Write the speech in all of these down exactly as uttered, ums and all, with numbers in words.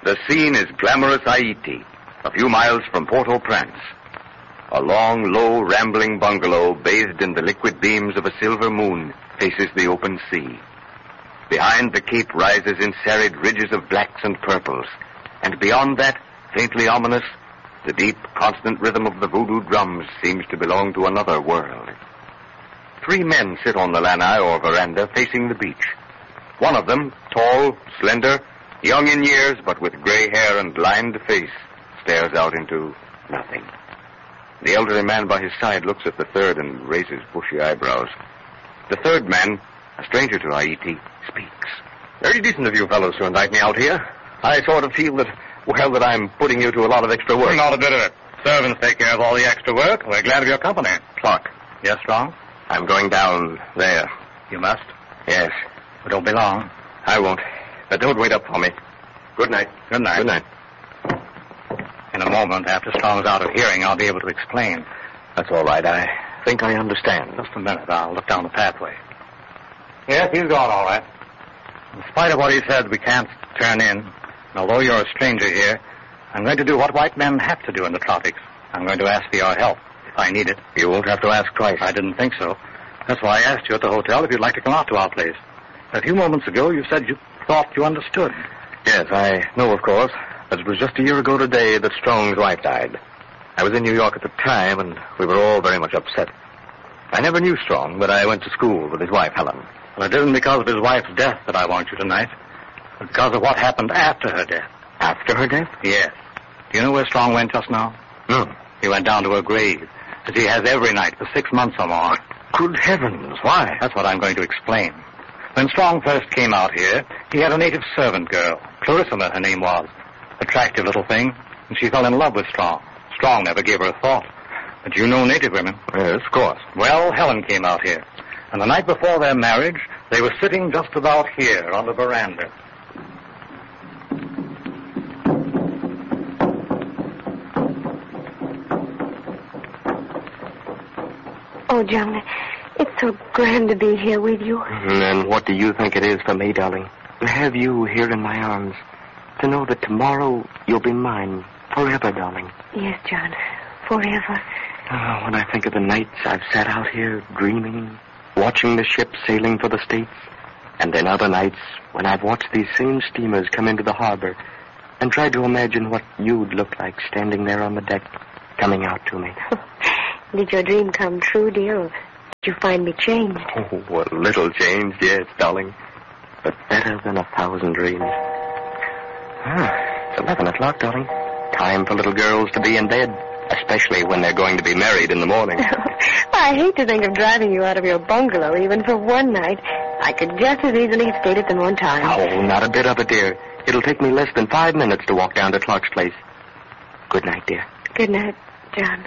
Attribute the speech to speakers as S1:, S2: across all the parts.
S1: The scene is glamorous Haiti, a few miles from Port-au-Prince. A long, low, rambling bungalow bathed in the liquid beams of a silver moon faces the open sea. Behind, the cape rises in serried ridges of blacks and purples, and beyond that, faintly ominous, the deep, constant rhythm of the voodoo drums seems to belong to another world. Three men sit on the lanai or veranda facing the beach. One of them, tall, slender, young in years, but with gray hair and lined face, stares out into nothing. The elderly man by his side looks at the third and raises bushy eyebrows. The third man, a stranger to Haiti, speaks.
S2: Very decent of you fellows to invite me out here. I sort of feel that, well, that I'm putting you to a lot of extra work.
S3: Not a bit of it. Servants take care of all the extra work. We're glad of your company.
S2: Clark.
S3: Yes, Strong?
S2: I'm going down there.
S3: You must?
S2: Yes.
S3: But don't be long.
S2: I won't. But don't wait up for me. Good night.
S3: Good night.
S2: Good night.
S3: In a moment, after Strong's out of hearing, I'll be able to explain.
S2: That's all right. I think I understand.
S3: Just a minute. I'll look down the pathway. Yes, he's gone all right. In spite of what he said, we can't turn in. And although you're a stranger here, I'm going to do what white men have to do in the tropics. I'm going to ask for your help, if I need it.
S2: You won't have to ask twice.
S3: I didn't think so. That's why I asked you at the hotel if you'd like to come out to our place. A few moments ago, you said you thought you understood.
S2: Yes, I know, of course. But it was just a year ago today that Strong's wife died. I was in New York at the time, and we were all very much upset. I never knew Strong, but I went to school with his wife, Helen.
S3: Well, it isn't because of his wife's death that I want you tonight, but because of what happened after her death.
S2: After her death?
S3: Yes. Do you know where Strong went just now?
S2: No.
S3: He went down to her grave, as he has every night for six months or more.
S2: Good heavens, why?
S3: That's what I'm going to explain. When Strong first came out here, he had a native servant girl. Clarissima, her name was. Attractive little thing, and she fell in love with Strong. Strong never gave her a thought. But you know native women.
S2: Yes, of course.
S3: Well, Helen came out here. And the night before their marriage, they were sitting just about here on the veranda.
S4: Oh, John, it's so grand to be here with you.
S2: And what do you think it is for me, darling? To have you here in my arms. To know that tomorrow you'll be mine forever, darling.
S4: Yes, John, forever.
S2: Oh, when I think of the nights I've sat out here dreaming, watching the ships sailing for the States, and then other nights when I've watched these same steamers come into the harbor and tried to imagine what you'd look like standing there on the deck, coming out to me.
S4: Did your dream come true, dear, or did you find me changed?
S2: Oh, a little changed, yes, darling. But better than a thousand dreams. Ah, it's eleven o'clock, darling. Time for little girls to be in bed, especially when they're going to be married in the morning.
S4: I hate to think of driving you out of your bungalow even for one night. I could just as easily have stayed at them one time.
S2: Oh, not a bit of it, dear. It'll take me less than five minutes to walk down to Clark's place. Good night, dear.
S4: Good night, John.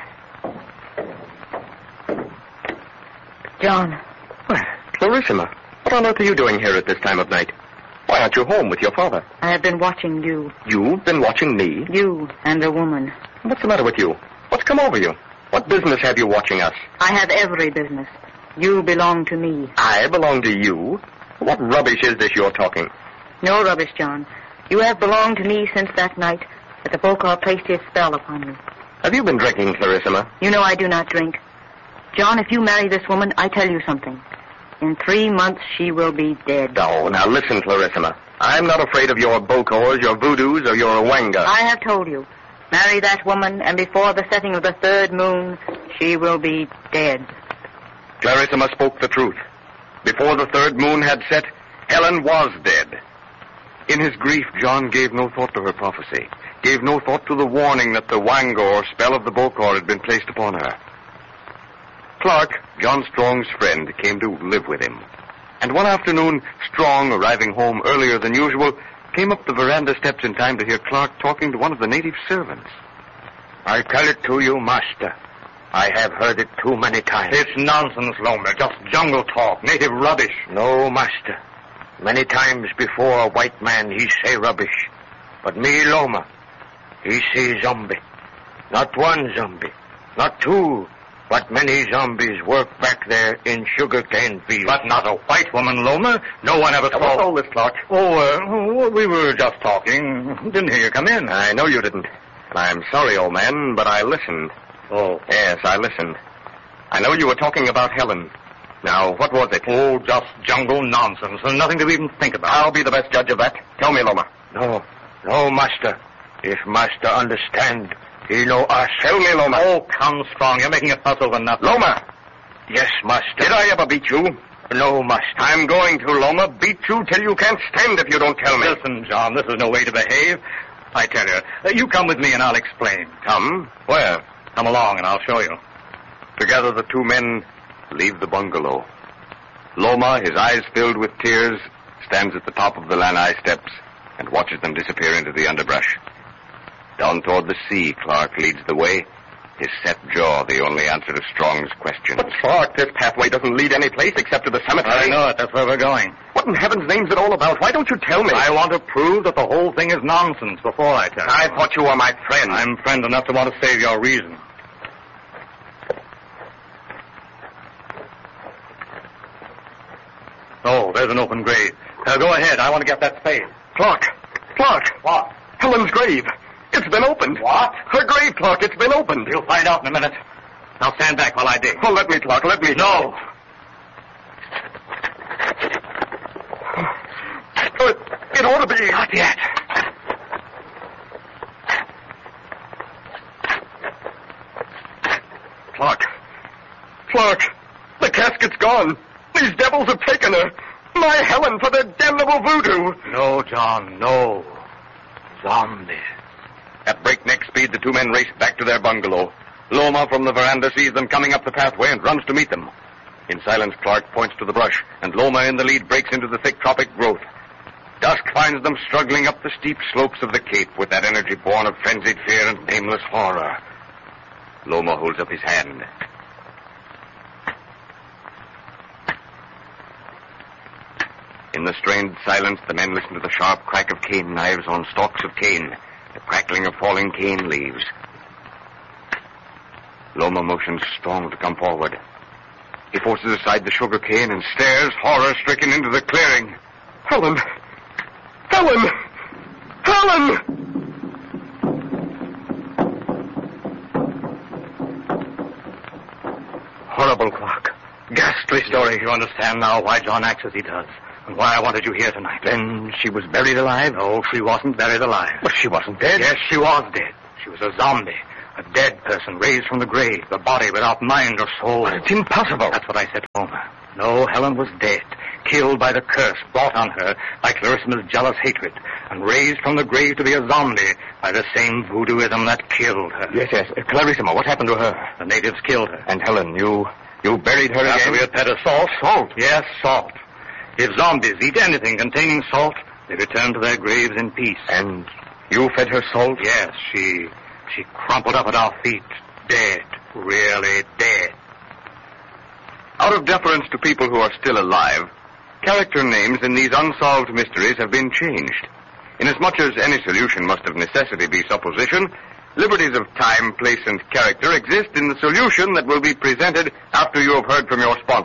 S5: John.
S2: Well, Clarissima, what on earth are you doing here at this time of night? Why aren't you home with your father?
S5: I have been watching you.
S2: You've been watching me?
S5: You and a woman.
S2: What's the matter with you? What's come over you? What business have you watching us?
S5: I have every business. You belong to me.
S2: I belong to you? What rubbish is this you're talking?
S5: No rubbish, John. You have belonged to me since that night that the Bokor placed his spell upon you.
S2: Have you been drinking, Clarissima?
S5: You know I do not drink. John, if you marry this woman, I tell you something. In three months, she will be dead.
S2: Oh, now listen, Clarissima. I'm not afraid of your Bokors, your voodoos, or your Wanga.
S5: I have told you. Marry that woman, and before the setting of the third moon, she will be dead.
S1: Clarissima spoke the truth. Before the third moon had set, Helen was dead. In his grief, John gave no thought to her prophecy, gave no thought to the warning that the Wanga, or spell of the Bokor, had been placed upon her. Clark, John Strong's friend, came to live with him. And one afternoon, Strong, arriving home earlier than usual, came up the veranda steps in time to hear Clark talking to one of the native servants.
S6: I tell it to you, master. I have heard it too many times.
S3: It's nonsense, Loma. Just jungle talk, native rubbish.
S6: No, master. Many times before a white man, he say rubbish. But me, Loma, he see zombie. Not one zombie, not two, but but many zombies work back there in sugarcane fields.
S3: But not a white woman, Loma. No one ever
S2: Now,
S3: saw...
S2: what's all this, Clark?
S3: Oh, uh, we were just talking. Didn't hear you come in.
S2: I know you didn't. And I'm sorry, old man, but I listened.
S3: Oh.
S2: Yes, I listened. I know you were talking about Helen. Now, what was it?
S3: Oh, just jungle nonsense. And nothing to even think about.
S2: I'll be the best judge of that. Tell me, Loma.
S6: No, no, master. If master understand, he know us.
S2: Tell me, Loma.
S3: Oh, come strong. You're making a fuss over nothing.
S2: Loma!
S6: Yes, master.
S2: Did I ever beat you?
S6: No, master.
S2: I'm going to, Loma. Beat you till you can't stand if you don't tell me.
S3: Listen, John, this is no way to behave. I tell you, uh, you come with me and I'll explain.
S2: Come? Where?
S3: Come along and I'll show you.
S1: Together the two men leave the bungalow. Loma, his eyes filled with tears, stands at the top of the lanai steps and watches them disappear into the underbrush. Down toward the sea, Clark leads the way, his set jaw the only answer to Strong's questions.
S2: But, Clark, this pathway doesn't lead any place except to the cemetery.
S3: I know it. That's where we're going.
S2: What in heaven's name's it all about? Why don't you tell me?
S3: I want to prove that the whole thing is nonsense before I tell you.
S2: I thought you were my friend.
S3: I'm friend enough to want to save your reason. Oh, there's an open grave. Now, go ahead. I want to get that spade.
S2: Clark! Clark!
S3: What?
S2: Helen's grave. It's been opened.
S3: What?
S2: Her grave, Clark. It's been opened.
S3: You'll find out in a minute. Now, stand back while I dig.
S2: Oh, let me, Clark. Let me.
S3: No.
S2: Oh, it, it ought to be.
S3: Not yet.
S2: Clark. Clark. The casket's gone. These devils have taken her. My Helen for their damnable voodoo.
S3: No, John, no. Zombie.
S1: At breakneck speed, the two men race back to their bungalow. Loma from the veranda sees them coming up the pathway and runs to meet them. In silence, Clark points to the brush, and Loma in the lead breaks into the thick tropic growth. Dusk finds them struggling up the steep slopes of the cape with that energy born of frenzied fear and nameless horror. Loma holds up his hand. In the strained silence, the men listen to the sharp crack of cane knives on stalks of cane, the crackling of falling cane leaves. Loma motions Strong to come forward. He forces aside the sugar cane and stares, horror-stricken, into the clearing.
S2: Helen! Helen! Helen! Horrible, Clark. Ghastly story.
S3: You understand now why John acts as he does, and why I wanted you here tonight.
S2: Then she was buried alive?
S3: No, she wasn't buried alive.
S2: But she wasn't dead.
S3: Yes, she was dead. She was a zombie. A dead person raised from the grave, the body without mind or soul.
S2: But it's impossible.
S3: That's what I said to Loma. No, Helen was dead, killed by the curse brought on her by Clarissa's jealous hatred, and raised from the grave to be a zombie by the same voodooism that killed her.
S2: Yes, yes. Uh, Clarissima, what happened to her?
S3: The natives killed her.
S2: And Helen, you... you buried her
S3: After
S2: again?
S3: we had fed her salt.
S2: Salt?
S3: Yes, salt. If zombies eat anything containing salt, they return to their graves in peace.
S2: And you fed her salt?
S3: Yes, she... she crumpled up at our feet, dead, really dead.
S1: Out of deference to people who are still alive, character names in these unsolved mysteries have been changed. Inasmuch as any solution must of necessity be supposition, liberties of time, place, and character exist in the solution that will be presented after you have heard from your sponsor.